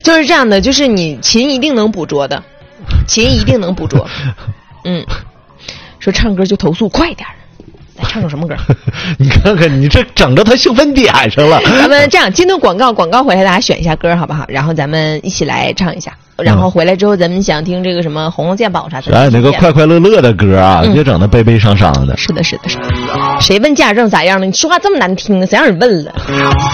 就是这样的，就是你琴一定能捕捉的，琴一定能捕捉。说唱歌就投诉快点儿。唱首什么歌？ 你看看你这整着他兴奋点上了。 咱们这样，进段广告回来，大家选一下歌好不好？然后咱们一起来唱一下。然后回来之后，咱们想听这个什么《红楼鉴宝》啥的。 那个快快乐乐的歌啊，别整的悲悲伤伤的。 是的。谁问驾驶证咋样了？你说话这么难听呢？谁让你问了？